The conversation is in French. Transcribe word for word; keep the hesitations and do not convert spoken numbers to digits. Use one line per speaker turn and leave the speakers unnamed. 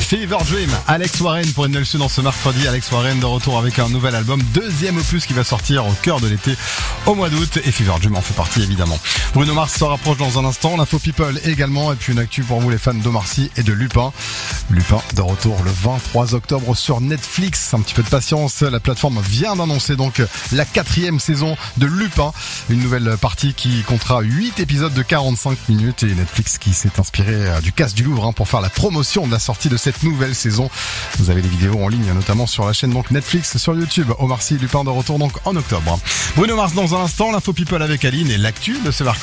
Fever Dream, Alex Warren pour une nouvelle dans ce mercredi. Alex Warren de retour avec un nouvel album, deuxième opus qui va sortir au cœur de l'été au mois d'août, et Fever Dream en fait partie évidemment. Bruno Mars se rapproche dans un instant, l'info people également, et puis une actu pour vous les fans d'Omar Sy et de Lupin. Lupin de retour le vingt-trois octobre sur Netflix. Un petit peu de patience, la plateforme vient d'annoncer donc la quatrième saison de Lupin, une nouvelle partie qui comptera huit épisodes de quarante-cinq minutes, et Netflix qui s'est inspiré du Casse du Louvre hein, pour faire la promotion de la sortie de cette nouvelle saison. Vous avez les vidéos en ligne notamment sur la chaîne donc Netflix sur YouTube. Omar Sy, Lupin de retour donc en octobre. Bruno Mars dans un instant, l'info people avec Aline et l'actu de ce mercredi.